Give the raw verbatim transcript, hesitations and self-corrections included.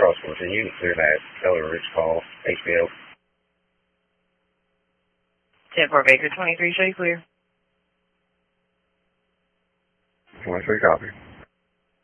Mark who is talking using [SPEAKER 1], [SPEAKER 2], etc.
[SPEAKER 1] crosswalk, and you can clear that. Tell her Rich call. H B O.
[SPEAKER 2] ten four Baker, twenty-three, show you clear.
[SPEAKER 1] twenty-three, copy.